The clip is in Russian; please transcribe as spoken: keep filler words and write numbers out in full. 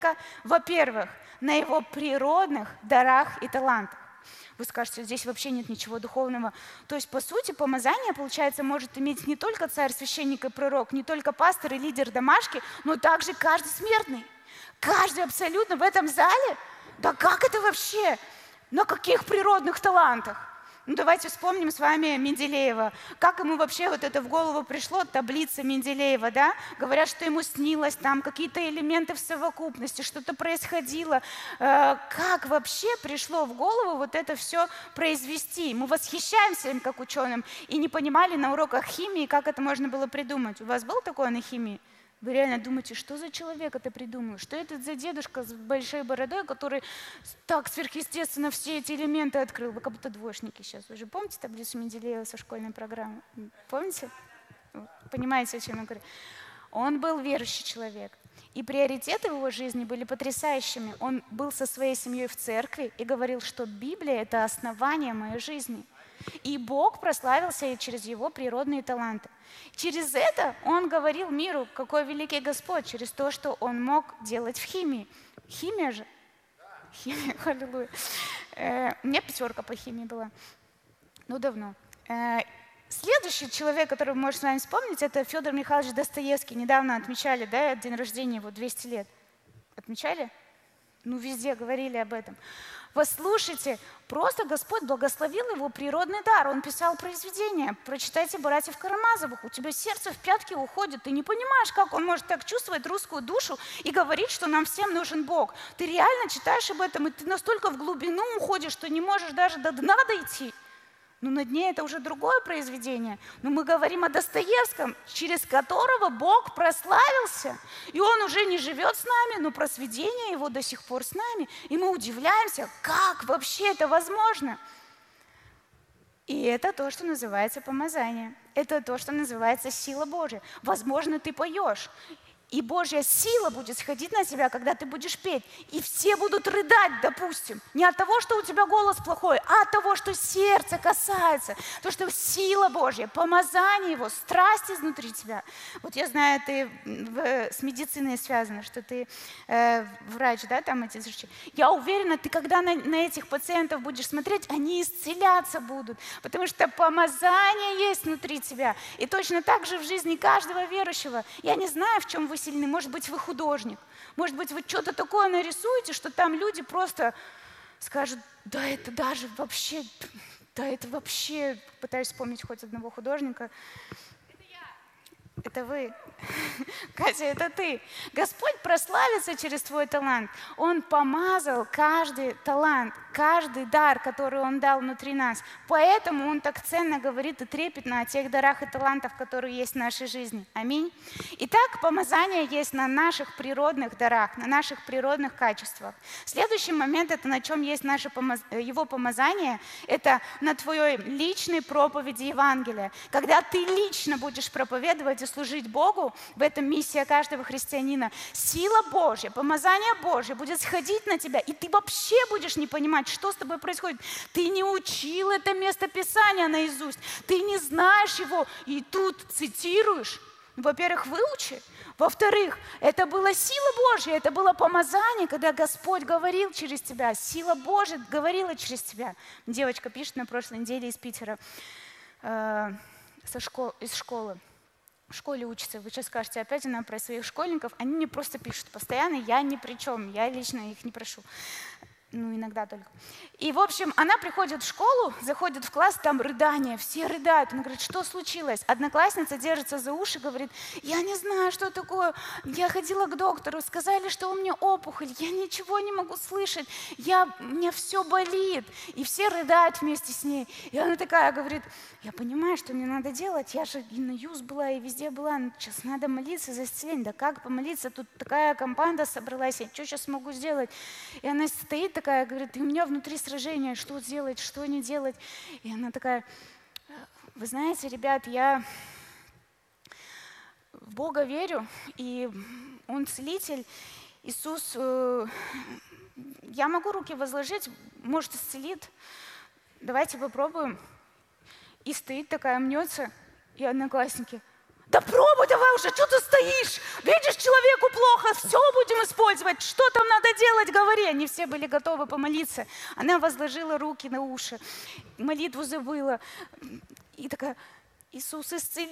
во-первых, на его природных дарах и талантах. Вы скажете, здесь вообще нет ничего духовного. То есть, по сути, помазание, получается, может иметь не только царь, священник и пророк, не только пастор и лидер домашки, но также каждый смертный. Каждый абсолютно в этом зале. Да как это вообще? На каких природных талантах? Ну, давайте вспомним с вами Менделеева. Как ему вообще вот это в голову пришло, таблица Менделеева, да? Говорят, что ему снилось там какие-то элементы в совокупности, что-то происходило. Э, как вообще пришло в голову вот это все произвести? Мы восхищаемся им как ученым и не понимали на уроках химии, как это можно было придумать. У вас был такое на химии? Вы реально думаете, что за человек это придумал? Что это за дедушка с большой бородой, который так сверхъестественно все эти элементы открыл? Вы как будто двоечники сейчас. Вы же помните таблицу Менделеева со школьной программы? Помните? Понимаете, о чем я говорю? Он был верующий человек. И приоритеты в его жизни были потрясающими. Он был со своей семьей в церкви и говорил, что Библия – это основание моей жизни. И Бог прославился и через его природные таланты. Через это он говорил миру, какой великий Господь, через то, что он мог делать в химии. Химия же. Химия, аллилуйя. Э, у меня пятерка по химии была. Ну, давно. Э, следующий человек, который вы можете с вами вспомнить, это Федор Михайлович Достоевский. Недавно отмечали, да, день рождения его, двести лет. Отмечали? Ну, везде говорили об этом. Послушайте, просто Господь благословил его природный дар. Он писал произведения. Прочитайте «Братьев Карамазовых». У тебя сердце в пятки уходит. Ты не понимаешь, как он может так чувствовать русскую душу и говорить, что нам всем нужен Бог. Ты реально читаешь об этом, и ты настолько в глубину уходишь, что не можешь даже до дна дойти. Но на дне это уже другое произведение. Но мы говорим о Достоевском, через которого Бог прославился. И он уже не живет с нами, но просведение его до сих пор с нами. И мы удивляемся, как вообще это возможно. И это то, что называется помазание. Это то, что называется сила Божья. Возможно, ты поешь. И Божья сила будет сходить на тебя, когда ты будешь петь. И все будут рыдать, допустим. Не от того, что у тебя голос плохой, а от того, что сердце касается. То, что сила Божья, помазание Его, страсть изнутри тебя. Вот я знаю, ты в, с медициной связана, что ты э, врач, да, там эти врачи. Я уверена, ты когда на, на этих пациентов будешь смотреть, они исцеляться будут. Потому что помазание есть внутри тебя. И точно так же в жизни каждого верующего. Я не знаю, в чем вы сильны. Может быть, вы художник. Может быть, вы что-то такое нарисуете, что там люди просто скажут, да это даже вообще, да это вообще, пытаюсь вспомнить хоть одного художника. Это я. Это вы. Катя, это ты. Господь прославится через твой талант. Он помазал каждый талант, каждый дар, который Он дал внутри нас. Поэтому Он так ценно говорит и трепетно о тех дарах и талантах, которые есть в нашей жизни. Аминь. Итак, помазание есть на наших природных дарах, на наших природных качествах. Следующий момент, это на чем есть наше помаз... Его помазание, это на твоей личной проповеди Евангелия. Когда ты лично будешь проповедовать и служить Богу, в этом миссия каждого христианина. Сила Божья, помазание Божье будет сходить на тебя, и ты вообще будешь не понимать, что с тобой происходит. Ты не учил это место Писания наизусть, ты не знаешь его, и тут цитируешь. Во-первых, выучи. Во-вторых, это была сила Божья, это было помазание, когда Господь говорил через тебя. Сила Божья говорила через тебя. Девочка пишет на прошлой неделе из Питера, э, со школ, из школы. В школе учатся, вы сейчас скажете опять она про своих школьников, они мне просто пишут постоянно, я ни при чем, я лично их не прошу. Ну, иногда только. И, в общем, она приходит в школу, заходит в класс, там рыдание, все рыдают. Она говорит, что случилось? Одноклассница держится за уши, говорит, я не знаю, что такое. Я ходила к доктору, сказали, что у меня опухоль, я ничего не могу слышать, я, у меня все болит. И все рыдают вместе с ней. И она такая говорит, я понимаю, что мне надо делать, я же и на ЮЗ была, и везде была, сейчас надо молиться за исцеление. Да как помолиться? Тут такая компанда собралась, я что сейчас могу сделать? И она стоит такая, говорит, и у меня внутри сражение, что делать, что не делать. И она такая, вы знаете, ребят, я в Бога верю, и Он целитель. Иисус, э, я могу руки возложить, может, исцелит. Давайте попробуем. И стоит такая, мнется, и одноклассники. Да пробуй давай уже, что ты стоишь? Видишь, человеку плохо, все будем использовать. Что там надо делать, говори. Они все были готовы помолиться. Она возложила руки на уши, молитву забыла. И такая: Иисус, исцели